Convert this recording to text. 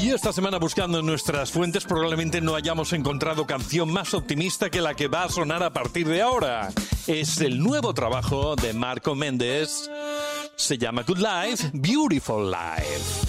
Y esta semana, buscando en nuestras fuentes, probablemente no hayamos encontrado canción más optimista que la que va a sonar a partir de ahora. Es el nuevo trabajo de Marco Méndez. Se llama Good Life, Beautiful Life.